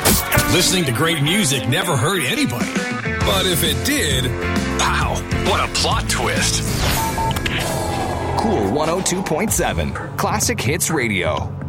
Listening to great music never hurt anybody. But if it did, wow, what a plot twist. Cool 102.7 Classic Hits Radio.